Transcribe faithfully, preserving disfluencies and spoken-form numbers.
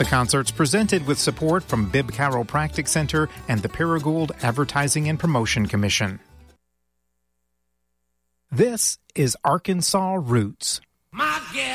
concert's presented with support from Bibb Chiropractic Center and the Paragould Advertising and Promotion Commission. This is Arkansas Roots.